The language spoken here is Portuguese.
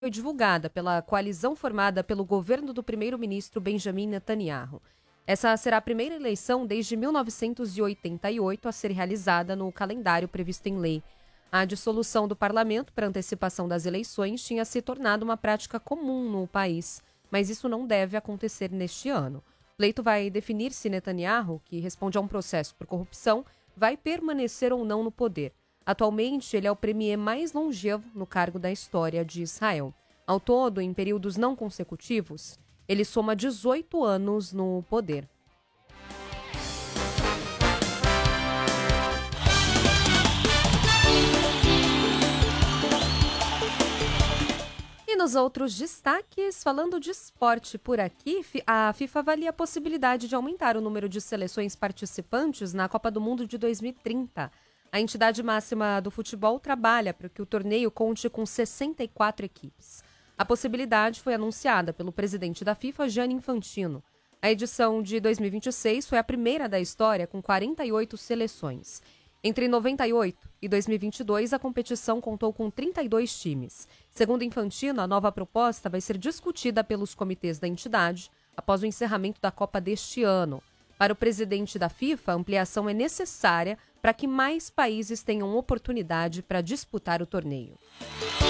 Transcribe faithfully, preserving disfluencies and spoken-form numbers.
foi divulgada pela coalizão formada pelo governo do primeiro-ministro Benjamin Netanyahu. Essa será a primeira eleição desde mil novecentos e oitenta e oito a ser realizada no calendário previsto em lei. A dissolução do parlamento para antecipação das eleições tinha se tornado uma prática comum no país, mas isso não deve acontecer neste ano. O pleito vai definir se Netanyahu, que responde a um processo por corrupção, vai permanecer ou não no poder. Atualmente, ele é o premier mais longevo no cargo da história de Israel. Ao todo, em períodos não consecutivos, ele soma dezoito anos no poder. E nos outros destaques, falando de esporte por aqui, a FIFA avalia a possibilidade de aumentar o número de seleções participantes na Copa do Mundo de dois mil e trinta. A entidade máxima do futebol trabalha para que o torneio conte com sessenta e quatro equipes. A possibilidade foi anunciada pelo presidente da FIFA, Gianni Infantino. A edição de dois mil e vinte e seis foi a primeira da história com quarenta e oito seleções. Entre noventa e oito e dois mil e vinte e dois, a competição contou com trinta e dois times. Segundo Infantino, a nova proposta vai ser discutida pelos comitês da entidade após o encerramento da Copa deste ano. Para o presidente da FIFA, a ampliação é necessária para que mais países tenham oportunidade para disputar o torneio.